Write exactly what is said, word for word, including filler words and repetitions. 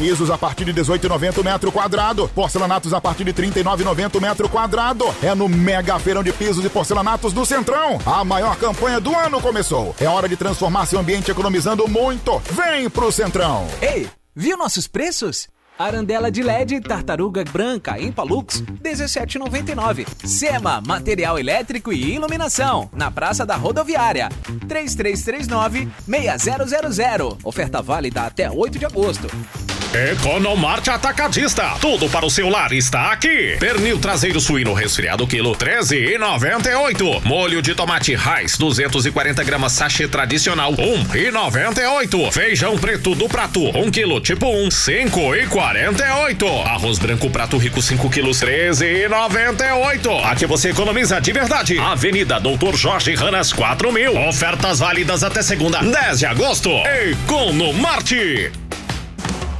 Pisos a partir de dezoito reais e noventa centavos metro quadrado. Porcelanatos a partir de trinta e nove reais e noventa centavos metro quadrado. É no Mega Feirão de Pisos e Porcelanatos do Centrão. A maior campanha do ano começou. É hora de transformar seu ambiente economizando muito. Vem pro Centrão. Ei, viu nossos preços? Arandela de L E D Tartaruga Branca em Palux, dezessete reais e noventa e nove centavos. Sema, material elétrico e iluminação, na Praça da Rodoviária, três três três nove, seis zero zero zero. Oferta válida até oito de agosto. Economarte Atacadista. Tudo para o seu lar está aqui. Pernil traseiro suíno resfriado quilo treze reais e noventa e oito centavos. Molho de tomate Raiz duzentos e quarenta gramas sachê tradicional um real e noventa e oito centavos. Feijão preto do prato um quilo tipo um cinco reais e quarenta e oito centavos. Arroz branco prato rico cinco quilos treze reais e noventa e oito centavos. Aqui você economiza de verdade. Avenida Doutor Jorge Ranas quatro mil. Ofertas válidas até segunda dez de agosto. Economarte.